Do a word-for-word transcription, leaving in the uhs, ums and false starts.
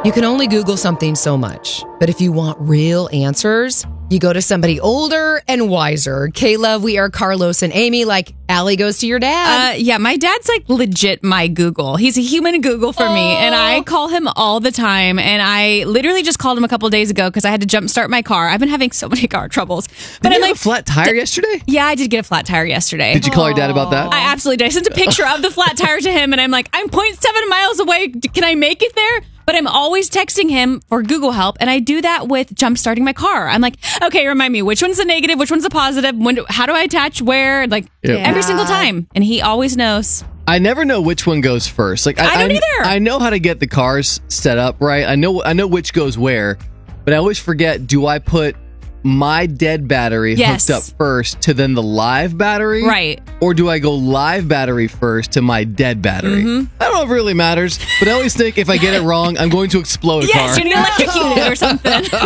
You can only Google something so much, but if you want real answers, you go to somebody older and wiser. K-Love, we are Carlos and Amy. Like, Allie goes to your dad. Uh, yeah, my dad's like legit my Google. He's a human Google for oh. me, and I call him all the time. And I literally just called him a couple of days ago because I had to jumpstart my car. I've been having so many car troubles. But did I'm you like, have a flat tire d- yesterday? Yeah, I did get a flat tire yesterday. Did you call your dad about that? I absolutely did. I sent a picture of the flat tire to him, and I'm like, I'm zero point seven miles away. Can I make it there? But I'm always texting him for Google help, and I do that with jump starting my car. I'm like, okay, remind me, which one's the negative, which one's the positive, when do, how do I attach where? Like, Yep. every single time. And he always knows. I never know which one goes first. Like I don't I, either. I know how to get the cars set up right. I know I know which goes where, but I always forget, do I put my dead battery Yes. hooked up first to then the live battery? Right. Or do I go live battery first to my dead battery? Mm-hmm. I don't know if it really matters, but I always think if I get it wrong, I'm going to explode a Yes, car. you're going to electrocute it or something.